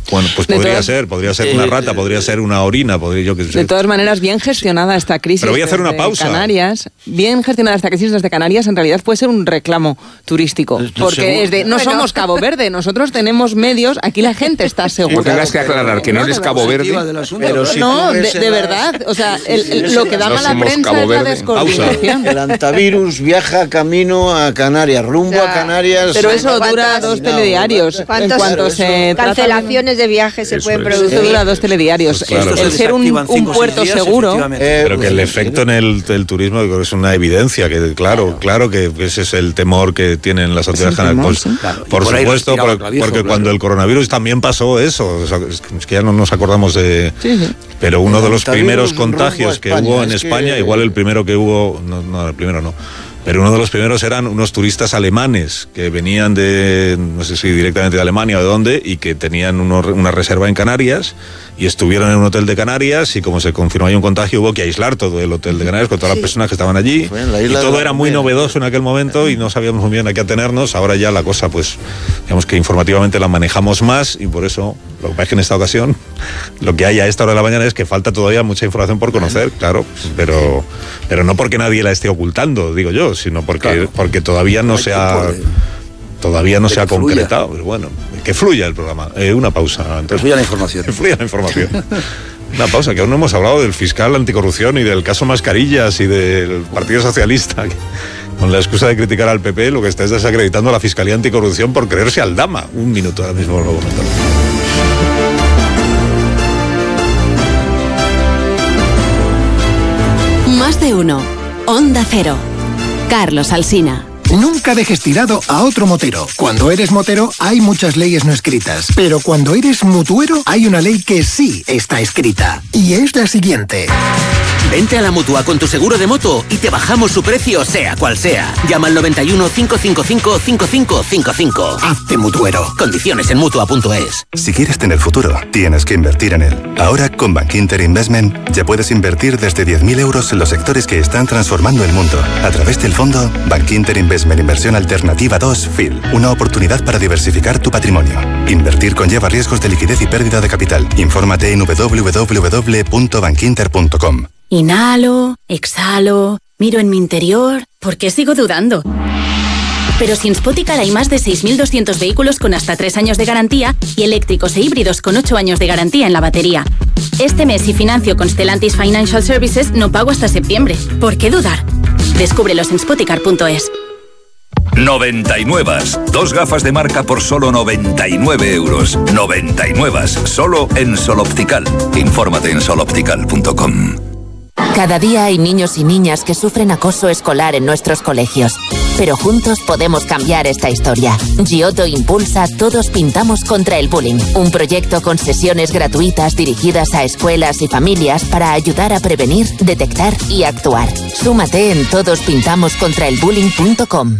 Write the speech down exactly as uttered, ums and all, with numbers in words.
Bueno, pues De podría todas- ser, podría ser una rata, podría ser una orina, podría yo que sé. De todas maneras, bien gestionada esta crisis. Pero voy a hacer una desde pausa. Canarias, bien gestionada esta crisis desde Canarias, en realidad puede ser un reclamo turístico. No, Porque seguro. es de, no Bueno. somos Cabo Verde, nosotros tenemos medios, aquí la gente está Como segura. tengas que aclarar que no eres Cabo Verde. Pero si No, tú de, ves de en las- verdad. O sea, el- si el- ves lo en que da las- mala somos prensa Cabo es la Verde. descoordinación. El antivirus viaja camino a Canarias, rumbo Ya. a Canarias. Pero eso ¿Cuántas- dura dos no, telediarios. En ¿cuántas cuanto se trata de- cancelaciones de viajes se Eso pueden es. producir? Eso dura dos telediarios. Pues claro. el, el Se ser un, desactivan un cinco o seis puerto días, seguro. efectivamente. Eh, Pero que el efecto en el, el turismo yo creo que es una evidencia, que claro, claro que ese es el temor que tienen las autoridades el temor, canarias. sí. Claro, y Por por ahí supuesto, respiraba por- Clavijo, porque claro. cuando el coronavirus también pasó eso, o sea, es que- es que ya no nos acordamos de... Sí, sí. Pero uno El de los antivirus primeros rumbo a contagios que España, hubo en es que- España, igual el primero que hubo, no, no, el primero no, pero uno de los primeros eran unos turistas alemanes que venían de, no sé si directamente de Alemania o de dónde, y que tenían uno- una reserva en Canarias y estuvieron en un hotel de Canarias, y como se confirmó ahí un contagio, hubo que aislar todo el hotel de Canarias con todas las personas que estaban allí, Fue en la y isla de todo la era muy Gomera. novedoso en aquel momento y no sabíamos muy bien a qué atenernos. Ahora ya la cosa, pues, digamos que informativamente la manejamos más, y por eso, lo que pasa es que en esta ocasión, lo que hay a esta hora de la mañana es que falta todavía mucha información por conocer, claro, pero, pero no porque nadie la esté ocultando, digo yo, sino porque, Claro. porque todavía no Hay se ha... tiempo de- Todavía no de se ha que fluya. concretado, pero bueno, que fluya el programa. Eh, una pausa. Pero Antonio. fluya la información. Que fluya la información. Una pausa, que aún no hemos hablado del fiscal anticorrupción y del caso Mascarillas y del Partido Socialista, que, con la excusa de criticar al P P, lo que está es desacreditando a la Fiscalía Anticorrupción por creerse Aldama. Un minuto, ahora mismo lo comentamos. Más de uno. Onda Cero. Carlos Alsina. Nunca dejes tirado a otro motero. Cuando eres motero hay muchas leyes no escritas, pero cuando eres mutuero hay una ley que sí está escrita. Y es la siguiente. Vente a la Mutua con tu seguro de moto y te bajamos su precio sea cual sea. Llama al noventa y uno, cinco cinco cinco, cinco cinco cinco cinco. Hazte mutuero. Condiciones en Mutua punto es. Si quieres tener futuro, tienes que invertir en él. Ahora, con Bankinter Investment, ya puedes invertir desde diez mil euros en los sectores que están transformando el mundo. A través del fondo Bankinter Investment Inversión Alternativa dos F I L. Una oportunidad para diversificar tu patrimonio. Invertir conlleva riesgos de liquidez y pérdida de capital. Infórmate en doble u doble u doble u punto bankinter punto com. Inhalo, exhalo, miro en mi interior. ¿Por qué sigo dudando? Pero si en Spoticar hay más de seis mil doscientos vehículos con hasta tres años de garantía y eléctricos e híbridos con ocho años de garantía en la batería. Este mes, si financio con Stellantis Financial Services, no pago hasta septiembre. ¿Por qué dudar? Descúbrelos en spoticar punto es. noventa y nueve. Dos gafas de marca por solo noventa y nueve euros. noventa y nueve. Solo en Sol Optical. Infórmate en sol optical punto com. Cada día hay niños y niñas que sufren acoso escolar en nuestros colegios. Pero juntos podemos cambiar esta historia. Giotto impulsa Todos Pintamos contra el Bullying, un proyecto con sesiones gratuitas dirigidas a escuelas y familias para ayudar a prevenir, detectar y actuar. Súmate en todos pintamos contra el bullying punto com.